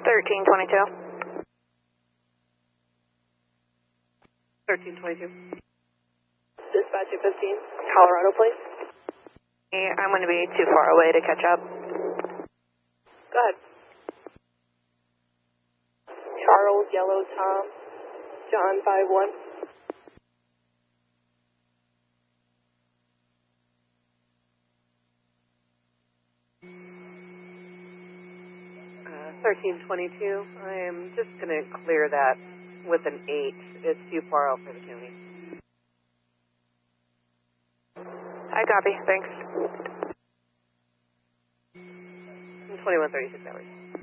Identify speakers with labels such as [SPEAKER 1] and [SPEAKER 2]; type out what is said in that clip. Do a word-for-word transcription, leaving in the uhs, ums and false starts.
[SPEAKER 1] thirteen twenty-two.
[SPEAKER 2] thirteen twenty-two.
[SPEAKER 3] Dispatch two fifteen, Colorado, please.
[SPEAKER 1] Hey, I'm going to be too far away to catch up.
[SPEAKER 3] Go ahead. Charles, Yellow, Tom, John five one.
[SPEAKER 2] Uh, thirteen twenty-two. I am just going to clear that with an eight. It's too far out for the county.
[SPEAKER 1] I copy. Thanks.
[SPEAKER 2] twenty-one thirty-six hours.